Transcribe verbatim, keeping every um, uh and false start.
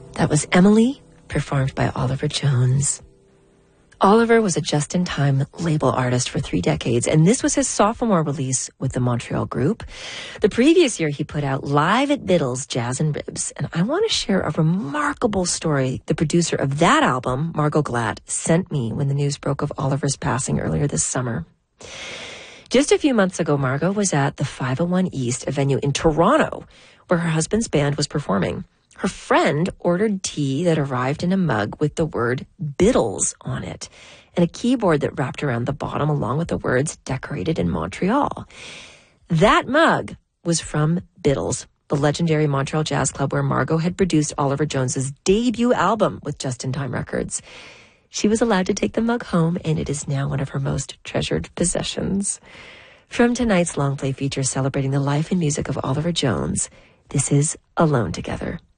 That was Emily, performed by Oliver Jones. Oliver was a just-in-time label artist for three decades, and this was his sophomore release with the Montreal group. The previous year, he put out Live at Biddle's Jazz and Ribs, and I want to share a remarkable story the producer of that album, Margot Glatt, sent me when the news broke of Oliver's passing earlier this summer. Just a few months ago, Margot was at the five oh one East, a venue in Toronto, where her husband's band was performing. Her friend ordered tea that arrived in a mug with the word Biddles on it and a keyboard that wrapped around the bottom along with the words decorated in Montreal. That mug was from Biddles, the legendary Montreal Jazz Club where Margot had produced Oliver Jones's debut album with Just in Time Records. She was allowed to take the mug home, and it is now one of her most treasured possessions. From tonight's long play feature celebrating the life and music of Oliver Jones, this is Alone Together.